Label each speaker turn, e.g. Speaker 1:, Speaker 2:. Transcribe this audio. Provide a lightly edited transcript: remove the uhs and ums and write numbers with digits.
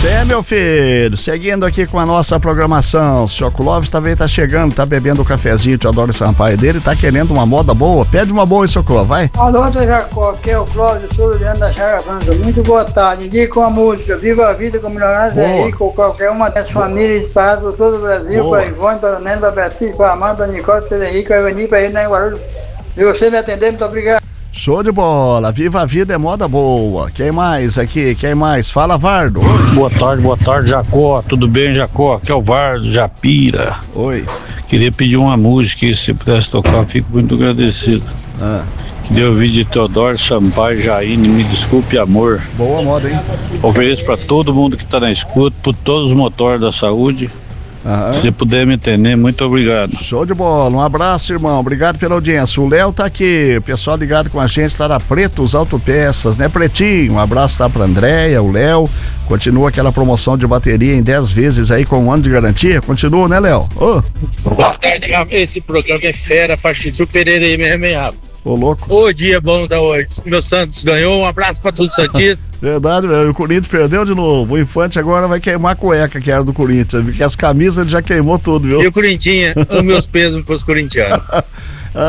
Speaker 1: Cê, meu filho, seguindo aqui com a nossa programação, o senhor Clóvis também tá chegando, tá bebendo o cafezinho Teodoro Sampaio dele, tá querendo uma moda boa. Pede uma boa aí, seu Clóvis, vai.
Speaker 2: Alô, Jacó, aqui é o Clóvis, sou Juliano da Charavança. Muito boa tarde. Indica uma música, Viva a Vida com Milionários é Rico, ou qualquer uma das famílias espalhadas por todo o Brasil, para Ivone, para o Neno, para a Beatriz, para a Amanda, para a Nicole, para o Henrique, para a Evani, para ele, né, Guarulhos. E você me atender, muito obrigado.
Speaker 1: Show de bola, Viva a Vida é moda boa. Quem mais aqui? Quem mais? Fala, Vardo.
Speaker 3: Boa tarde, Jacó. Tudo bem, Jacó? Aqui é o Vardo, Japira.
Speaker 1: Oi.
Speaker 3: Queria pedir uma música e se pudesse tocar, fico muito agradecido. Queria ouvir de Teodoro Sampaio, Jaine, Me Desculpe Amor.
Speaker 1: Boa moda, hein?
Speaker 3: Ofereço para todo mundo que está na escuta, por todos os motores da saúde. Se puder me entender, muito obrigado.
Speaker 1: Show de bola, um abraço, irmão, obrigado pela audiência. O Léo tá aqui, o pessoal ligado com a gente, tá na Pretos Autopeças, né, Pretinho? Um abraço tá pra Andréia, o Léo, continua aquela promoção de bateria em 10 vezes aí com 1 ano de garantia, continua, né, Léo?
Speaker 4: Boa tarde, esse programa é fera, partiu Pereira aí mesmo, hein, Rafa?
Speaker 1: Ô, louco.
Speaker 4: Ô, dia bom da hoje. Meu Santos ganhou, um abraço pra todos os santistas.
Speaker 1: Verdade, velho, o Corinthians perdeu de novo. O Infante agora vai queimar a cueca que era do Corinthians, porque as camisas ele já queimou tudo, viu?
Speaker 4: E o Corinthians, os meus pesos pros corintianos.